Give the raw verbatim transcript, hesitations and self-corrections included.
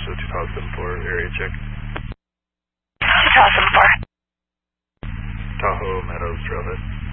show two Tahoe seven four, area check. two Tahoe seven four. Tahoe Meadows, Trailhead.